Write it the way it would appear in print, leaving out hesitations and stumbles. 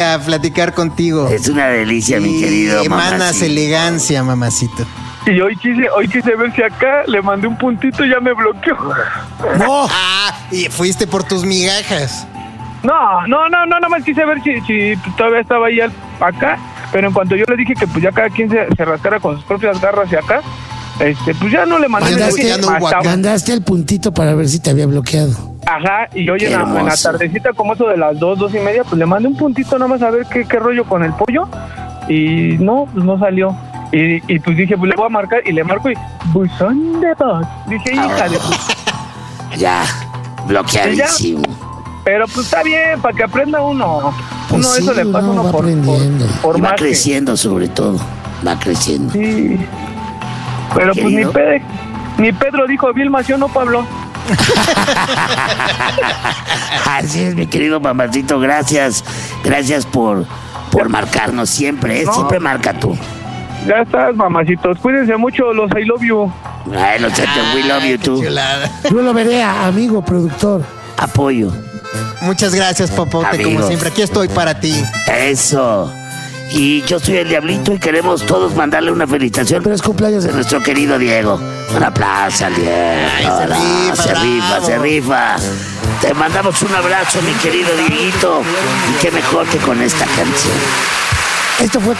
delicia platicar contigo. Es una delicia, mi querido emanas mamacito. elegancia, mamacito. Y hoy quise ver si acá le mandé un puntito y ya me bloqueó. ¡No! Y fuiste por tus migajas. No, nada más quise ver si todavía estaba ahí acá, pero en cuanto yo le dije que pues ya cada quien se rascara con sus propias garras y acá, pues ya no le mandé Mandaste el puntito para ver si te había bloqueado. Ajá, y hoy en la tardecita, como eso de las 2:30, pues le mandé un puntito nada más a ver qué rollo con el pollo, y no, pues no salió. Y pues dije, pues le voy a marcar, y le marco y buzón de voz. Dije, hija de Ya, bloqueadísimo. Pero pues está bien, para que aprenda uno. Pues Uno sí, eso le pasa uno uno va por aprendiendo. Y va más que- creciendo sobre todo. Va creciendo. Sí. Pero pues Querido. ni Pedro dijo Vilma, ¿sí o no, Pablo? Así es, mi querido mamacito. Gracias. Gracias por marcarnos siempre. No. Siempre marca tú. Ya estás, mamacitos. Cuídense mucho, los I love you. Ay, lo siento, we love you Qué too. chulada. Yo lo veré, amigo productor. Apoyo. Muchas gracias, Popote, Amigo. como siempre. Aquí estoy para ti. Eso. Y yo soy el Diablito y queremos todos mandarle una felicitación Pero es cumpleaños de nuestro querido Diego. Un aplauso al Diego. se rifa, se rifa, bravo. se rifa. Te mandamos un abrazo, mi querido Dieguito. Y qué mejor que con esta canción. Esto fue